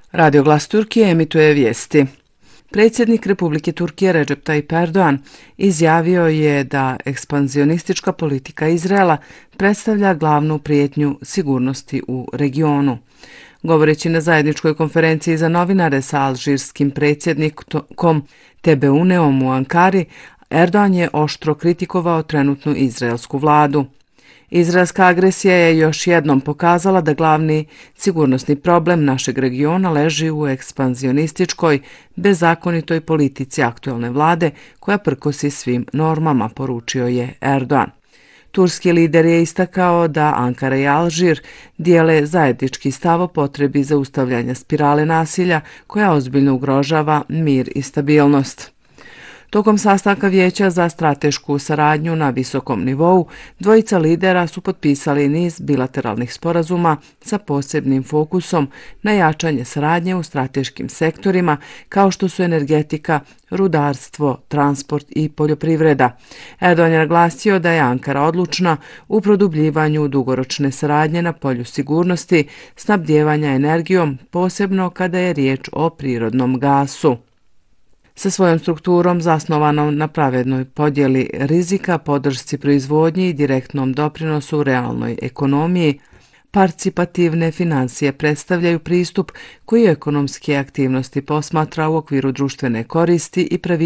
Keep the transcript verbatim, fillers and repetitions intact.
Radio Glas Turkije emituje vijesti. Predsjednik Republike Turkije Recep Tayyip Erdogan izjavio je da ekspanzionistička politika Izraela predstavlja glavnu prijetnju sigurnosti u regionu. Govoreći na zajedničkoj konferenciji za novinare sa alžirskim predsjednikom Tebeuneom u Ankari, Erdogan je oštro kritikovao trenutnu izraelsku vladu. Izraelska agresija je još jednom pokazala da glavni sigurnosni problem našeg regiona leži u ekspanzionističkoj, bezakonitoj politici aktuelne vlade koja prkosi svim normama, poručio je Erdogan. Turski lider je istakao da Ankara i Alžir dijele zajednički stav o potrebi zaustavljanja spirale nasilja koja ozbiljno ugrožava mir i stabilnost. Tokom sastanka Vijeća za stratešku saradnju na visokom nivou, dvojica lidera su potpisali niz bilateralnih sporazuma sa posebnim fokusom na jačanje saradnje u strateškim sektorima kao što su energetika, rudarstvo, transport i poljoprivreda. Erdogan je naglasio da je Ankara odlučna u produbljivanju dugoročne saradnje na polju sigurnosti, snabdijevanja energijom, posebno kada je riječ o prirodnom gasu. Sa svojom strukturom zasnovanom na pravednoj podjeli rizika, podršci proizvodnji i direktnom doprinosu u realnoj ekonomiji, participativne financije predstavljaju pristup koji ekonomske aktivnosti posmatra u okviru društvene koristi i pravi